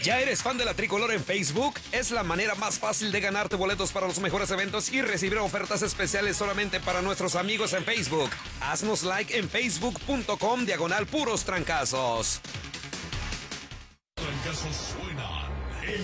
¿Ya eres fan de la Tricolor en Facebook? Es la manera más fácil de ganarte boletos para los mejores eventos y recibir ofertas especiales solamente para nuestros amigos en Facebook. Haznos like en facebook.com/puros trancazos. Trancazos suena.